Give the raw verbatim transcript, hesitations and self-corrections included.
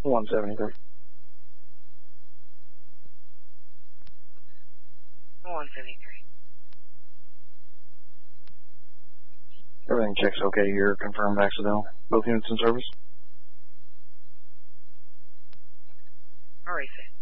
one seventy-three. one seventy-three. Everything checks okay here. Confirmed accidental. Both units in service. All right, sir.